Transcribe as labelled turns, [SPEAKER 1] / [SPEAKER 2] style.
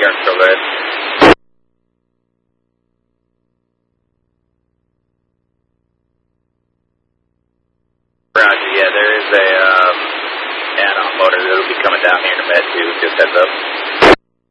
[SPEAKER 1] York, still good. Roger, yeah, there is an motor that will be coming down here in a bit too, just heads up.